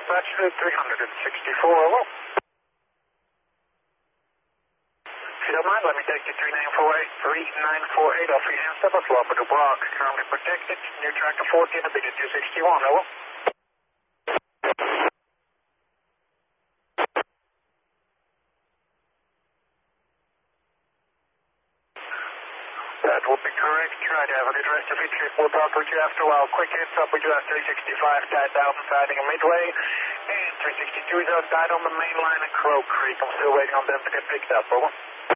dispatch to 364, over. If you don't mind, let me take you 3948 off your hand step, a slope of the block, currently protected, near tractor 14, a bit at 261, over. That will be correct. Try to have a good rest of your trip. We'll talk with you after a while. Quick heads up, we do have 365 tied down siding in Midway, and 362 is outside on the main line at Crow Creek. I'm still waiting on them to get picked up, over.